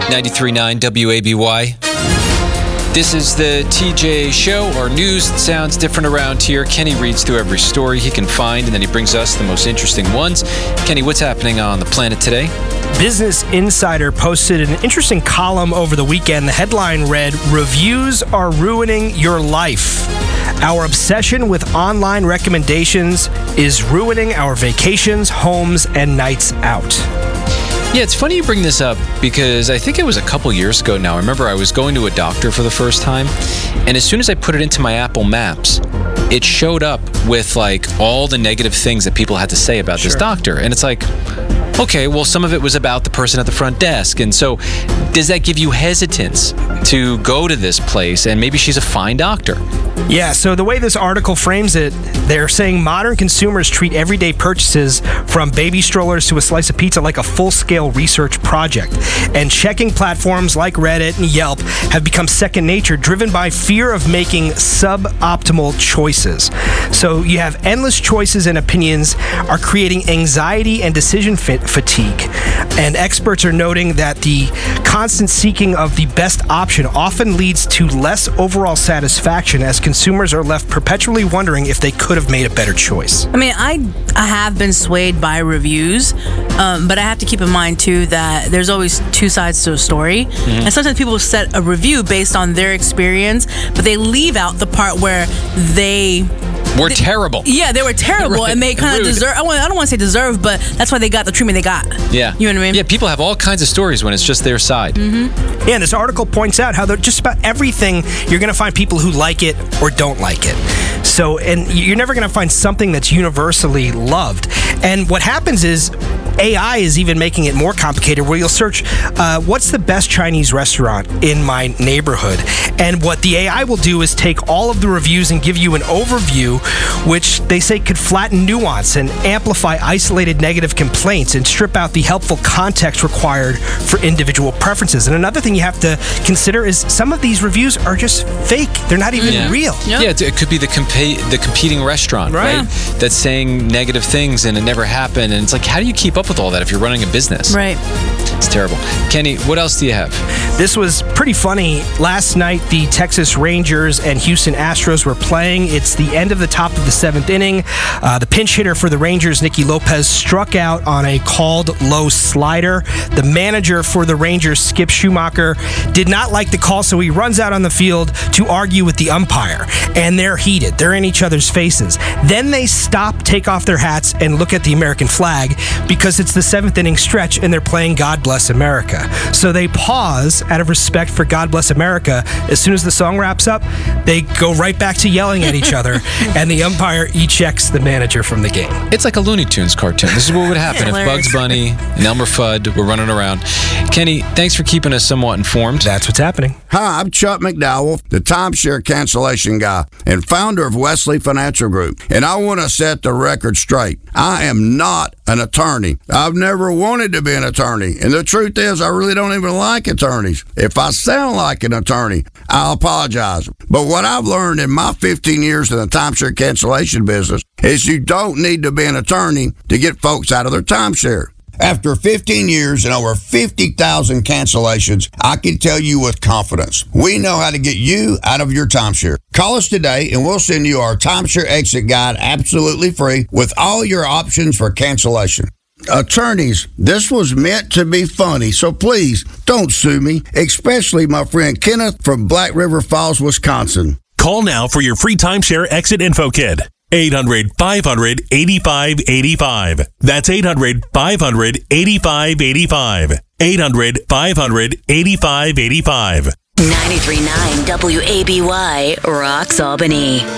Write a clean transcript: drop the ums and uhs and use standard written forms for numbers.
93.9 WABY. This is the TJ Show, our news that sounds different around here. Kenny reads through every story he can find, and then he brings us the most interesting ones. Kenny, what's happening on the planet today? Business Insider posted an interesting column over the weekend. The headline read, "Reviews are ruining your life. Our obsession with online recommendations is ruining our vacations, homes, and nights out." Yeah, it's funny you bring this up because I think it was a couple years ago now. I remember I was going to a doctor for the first time, and as soon as I put it into my Apple Maps, it showed up with like all the negative things that people had to say about this doctor. And it's like, okay, well, some of it was about the person at the front desk. And so does that give you hesitance to go to this place? And maybe she's a fine doctor. Yeah, so the way this article frames it, they're saying modern consumers treat everyday purchases from baby strollers to a slice of pizza like a full-scale research project. And checking platforms like Reddit and Yelp have become second nature, driven by fear of making suboptimal choices. So you have endless choices, and opinions are creating anxiety and decision fatigue. And experts are noting that the constant seeking of the best option often leads to less overall satisfaction, as consumers are left perpetually wondering if they could have made a better choice. I mean, I have been swayed by reviews, but I have to keep in mind, too, that there's always two sides to a story. Mm-hmm. And sometimes people set a review based on their experience, but they leave out the part where they terrible. Yeah, they were terrible, right. And they kind of deserve. I don't want to say deserve, but that's why they got the treatment they got. Yeah, you know what I mean. Yeah, people have all kinds of stories when it's just their side. Mm-hmm. Yeah, and this article points out how just about everything you're going to find people who like it or don't like it. So, and you're never going to find something that's universally loved. And what happens is AI is even making it more complicated, where you'll search, what's the best Chinese restaurant in my neighborhood? And what the AI will do is take all of the reviews and give you an overview, which they say could flatten nuance and amplify isolated negative complaints and strip out the helpful context required for individual preferences. And another thing you have to consider is some of these reviews are just fake. They're not even real. Yeah, it could be the competing restaurant, right? That's saying negative things and it never happened. And it's like, how do you keep up with all that if you're running a business? Right. It's terrible. Kenny, what else do you have? This was pretty funny. Last night, the Texas Rangers and Houston Astros were playing. It's the end of the top of the seventh inning. The pinch hitter for the Rangers, Nicky Lopez, struck out on a called low slider. The manager for the Rangers, Skip Schumacher, did not like the call, so he runs out on the field to argue with the umpire. And they're heated. They're in each other's faces. Then they stop, take off their hats, and look at the American flag because it's the seventh inning stretch and they're playing God Bless America. So they pause out of respect for God Bless America. As soon as the song wraps up, they go right back to yelling at each other, and the umpire ejects the manager from the game. It's like a Looney Tunes cartoon. This is what would happen if Bugs Bunny and Elmer Fudd were running around. Kenny, thanks for keeping us somewhat informed. That's what's happening. Hi, I'm Chuck McDowell, the timeshare cancellation guy and founder of Wesley Financial Group. And I want to set the record straight. I am not an attorney. I've never wanted to be an attorney. And the truth is, I really don't even like attorneys. If I sound like an attorney, I'll apologize. But what I've learned in my 15 years in the timeshare cancellation business is you don't need to be an attorney to get folks out of their timeshare. After 15 years and over 50,000 cancellations, I can tell you with confidence, we know how to get you out of your timeshare. Call us today and we'll send you our timeshare exit guide absolutely free with all your options for cancellation. Attorneys, this was meant to be funny, so please don't sue me, especially my friend Kenneth from Black River Falls, Wisconsin. Call now for your free timeshare exit info kit. 800-500-8585. That's 800-500-8585. 800-500-8585. 93.9 WABY rocks Albany.